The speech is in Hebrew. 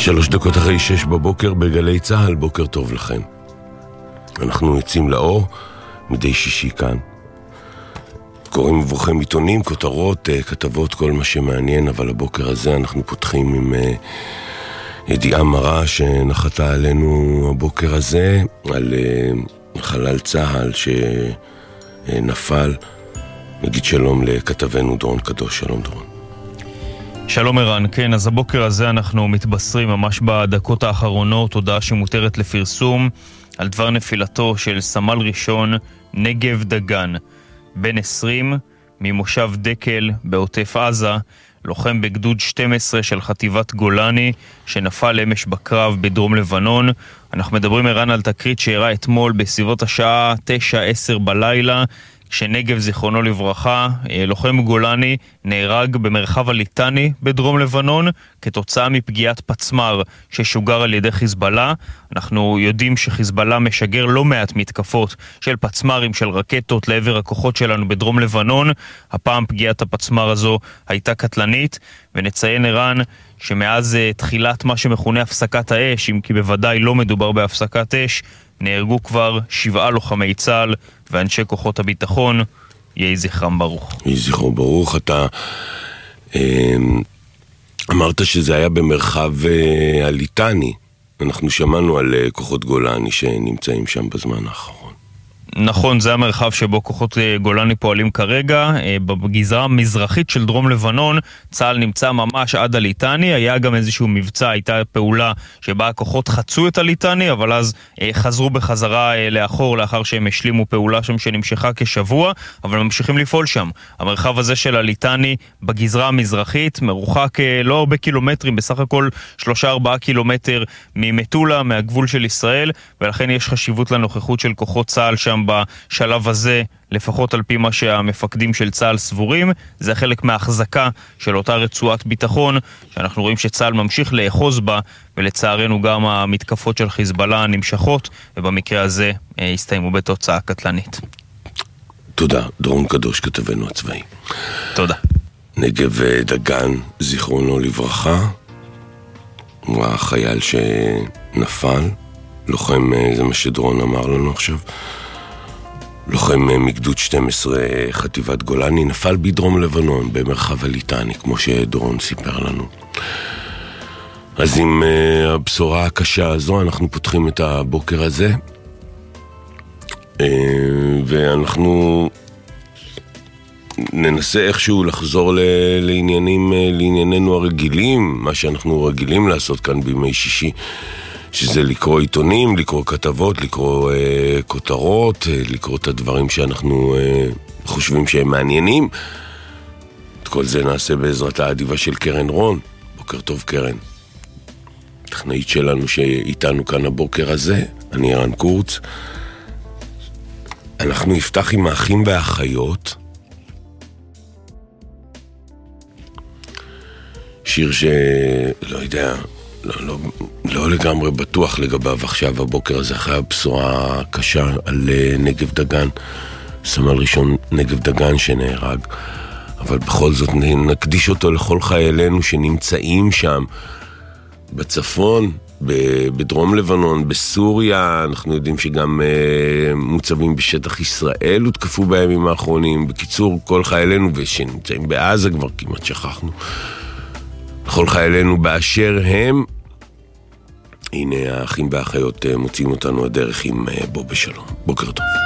3 אחרי 6 בבוקר בגלי צהל, בוקר טוב לכם. אנחנו יוצאים לאור מדי שישי כאן. קוראים מבוכים עיתונים, כותרות, כתבות, כל מה שמעניין, אבל הבוקר הזה אנחנו פותחים עם ידיעה מרה שנחתה עלינו הבוקר הזה, על חלל צהל שנפל. נגיד שלום לכתבנו דורון קדוש. שלום דורון. שלום ערן, כן, אז הבוקר הזה אנחנו מתבשרים ממש בדקות האחרונות, הודעה שמותרת לפרסום על דבר נפילתו של סמל ראשון נגב דגן, בן 20, ממושב דקל בעוטף עזה, לוחם בגדוד 12 של חטיבת גולני, שנפל אמש בקרב בדרום לבנון. אנחנו מדברים ערן על תקרית שאירע אתמול בסביבות השעה 9-10 בלילה, שנגב זיכרונו לברכה, לוחם גולני, נהרג במרחב הליטני בדרום לבנון כתוצאה מפגיעת פצמר ששוגר על ידי חיזבאללה. אנחנו יודעים שחיזבאללה משגר לא מעט מתקפות של פצמרים, של רקטות לעבר הכוחות שלנו בדרום לבנון. הפעם פגיעת הפצמר הזו הייתה קטלנית, ונציין ערן שמאז תחילת מה שמכונה הפסקת האש, אם כי בוודאי לא מדובר בהפסקת אש, נהרגו כבר 7 לוחמי צה"ל ואנשי כוחות הביטחון. יהי זכרם ברוך. יהי זכרו ברוך. אתה אמרת שזה היה במרחב הליטני. אנחנו שמענו על כוחות גולני שנמצאים שם בזמן האחרון. נכון, זה המרחב שבו כוחות גולני פועלים כרגע. בגזרה המזרחית של דרום לבנון צה"ל נמצא ממש עד הליטני. היה גם איזשהו מבצע, הייתה פעולה שבה הכוחות חצו את הליטני, אבל אז חזרו בחזרה לאחור לאחר שהם השלימו פעולה שם שנמשכה כשבוע, אבל ממשיכים לפעול שם. המרחב הזה של הליטני בגזרה המזרחית מרוחק לא הרבה קילומטרים, בסך הכל 3-4 קילומטר ממטולה, מהגבול של ישראל, ולכן יש חשיבות לנוכחות של כוחות צה"ל שם בשלב הזה, לפחות על פי מה שהמפקדים של צה"ל סבורים. זה חלק מההחזקה של אותה רצועת ביטחון שאנחנו רואים שצה"ל ממשיך לאחוז בה, ולצערנו גם המתקפות של חיזבאללה נמשכות, ובמקרה הזה הסתיימו בתוצאה קטלנית. תודה, דורון קדוש, כתבנו הצבאי. תודה. נגב דגן, זיכרונו לברכה, הוא החייל שנפל, לוחם, זה מה שדורון אמר לנו עכשיו, לוחם מגדוד 12 חטיבת גולני, נפל בדרום לבנון במרחב הליטני, כמו שדורון סיפר לנו. אז עם הבשורה הקשה הזו אנחנו פותחים את הבוקר הזה, ואנחנו ננסה איכשהו לחזור לענייננו הרגילים, מה שאנחנו רגילים לעשות כאן בימי שישי, שזה לקרוא עיתונים, לקרוא כתבות, לקרוא כותרות, לקרוא את הדברים שאנחנו חושבים שהם מעניינים. את כל זה נעשה בעזרת האדיבה של קרן רון. בוקר טוב קרן. טכנאית שלנו שאיתנו כאן הבוקר הזה, אני ערן קורץ. אנחנו נפתח עם האחים והאחיות. שיר שלא יודע, לא לגמרי בטוח לגביו עכשיו הבוקר הזה, אחרי הבשורה הקשה על נגב דגן, סמל ראשון נגב דגן שנהרג, אבל בכל זאת נקדיש אותו לכל חיילינו שנמצאים שם בצפון, בדרום לבנון, בסוריה. אנחנו יודעים שגם מוצבים בשטח ישראל הותקפו בימים האחרונים. בקיצור, כל חיילינו, ושנמצאים בעזה כבר כמעט שכחנו, לכל חיילינו באשר הם. הנה האחים והאחיות מוצאים אותנו הדרך עם בוא בשלום. בוקר טוב.